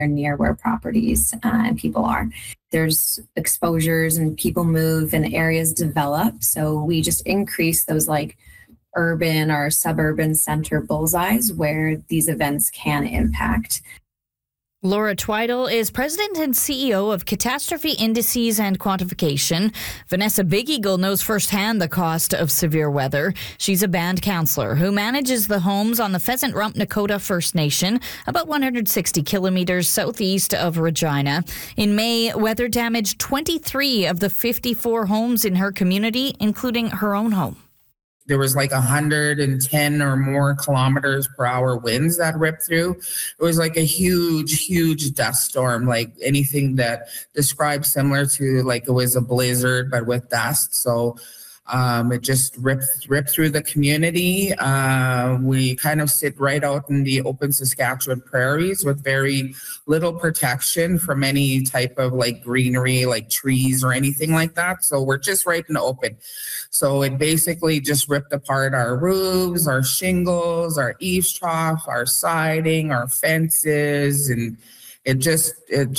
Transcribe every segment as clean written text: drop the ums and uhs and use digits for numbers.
near where properties and people are. There's exposures and people move and areas develop. So we just increase those like urban or suburban center bullseyes where these events can impact. Laura Tweidel is president and CEO of Catastrophe Indices and Quantification. Vanessa Big Eagle knows firsthand the cost of severe weather. She's a band counselor who manages the homes on the Pheasant Rump Nakota First Nation, about 160 kilometers southeast of Regina. In May, weather damaged 23 of the 54 homes in her community, including her own home. There was like 110 or more kilometers per hour winds that ripped through. It was like a huge dust storm, like anything that describes similar to like it was a blizzard, but with dust. So it just ripped through the community. We kind of sit right out in the open Saskatchewan prairies with very little protection from any type of like greenery, like trees or anything like that. So we're just right in the open. So it basically just ripped apart our roofs, our shingles, our eaves trough, our siding, our fences, and it just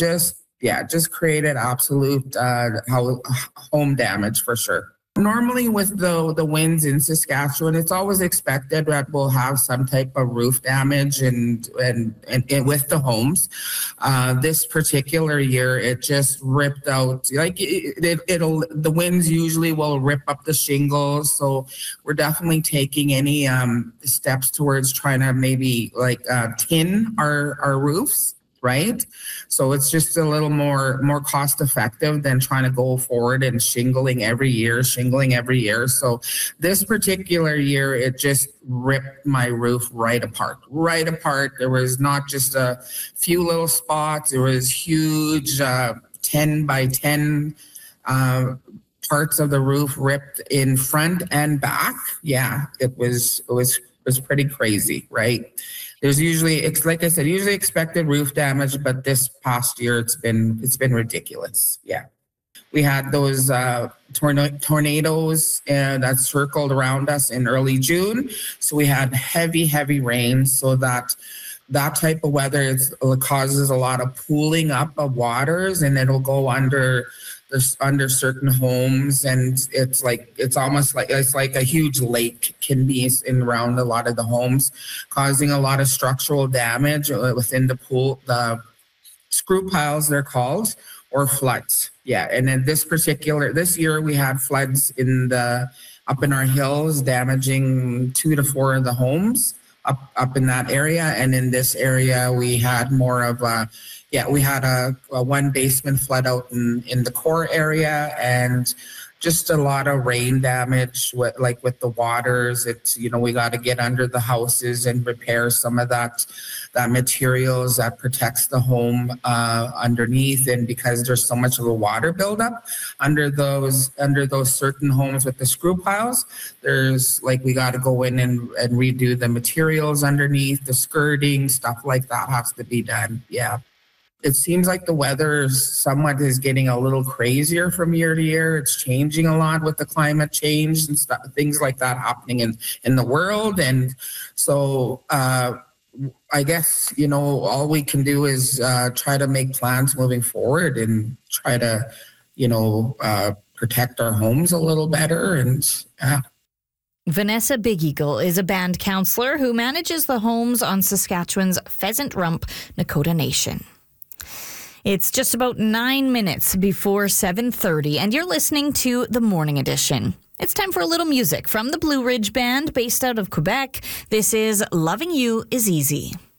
created absolute home damage for sure. Normally with the winds in Saskatchewan, it's always expected that we'll have some type of roof damage and with the homes. This particular year, it just ripped out, like the winds usually will rip up the shingles. So we're definitely taking any steps towards trying to maybe like tin our roofs. Right? So it's just a little more cost effective than trying to go forward and shingling every year. So this particular year, it just ripped my roof right apart. There was not just a few little spots. There was huge 10 by 10 parts of the roof ripped in front and back. Yeah, it was pretty crazy, right? There's usually, it's like I said, usually expected roof damage, but this past year it's been ridiculous. Yeah, we had those tornadoes that circled around us in early June, so we had heavy rain. So that type of weather causes a lot of pooling up of waters, and it'll go under certain homes, and it's almost like a huge lake can be in around a lot of the homes, causing a lot of structural damage within the pool, the screw piles they're called, or floods. Yeah, and then this year we had floods up in our hills, damaging 2 to 4 of the homes up in that area, and in this area we had more of we had a one basement flood out in the core area, and just a lot of rain damage with the waters. It's, we got to get under the houses and repair some of that materials that protects the home underneath. And because there's so much of a water buildup under those certain homes with the screw piles, we got to go in and redo the materials underneath, the skirting, stuff like that has to be done. Yeah. It seems like the weather somewhat is getting a little crazier from year to year. It's changing a lot with the climate change and stuff, things like that happening in the world. And so I guess, all we can do is try to make plans moving forward and try to, protect our homes a little better. And Vanessa Big Eagle is a band counselor who manages the homes on Saskatchewan's Pheasant Rump Nakota Nation. It's just about 9 minutes before 7:30, and you're listening to The Morning Edition. It's time for a little music from the Blue Ridge Band based out of Quebec. This is Loving You Is Easy.